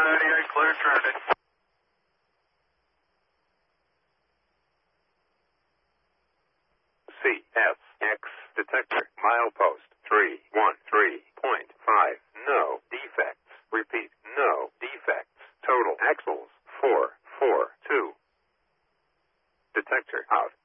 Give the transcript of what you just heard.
188, clear traffic. CSX detector, milepost 313.5, no defects. Repeat, no defects. Total axles 442. Detector out.